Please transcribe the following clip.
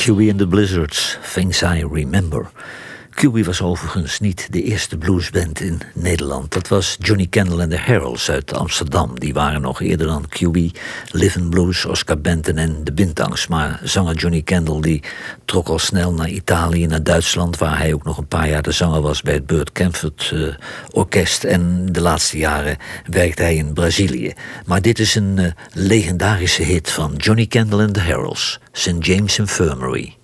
QB and the Blizzards, Things I Remember. QB was overigens niet de eerste bluesband in Nederland. Dat was Johnny Kendall en de Heralds uit Amsterdam. Die waren nog eerder dan QB, Livin' Blues, Oscar Benton en de Bintangs. Maar zanger Johnny Kendall die trok al snel naar Italië, naar Duitsland, waar hij ook nog een paar jaar de zanger was bij het Burt Kaempfert Orkest. En de laatste jaren werkte hij in Brazilië. Maar dit is een legendarische hit van Johnny Kendall en de Heralds, St. James Infirmary.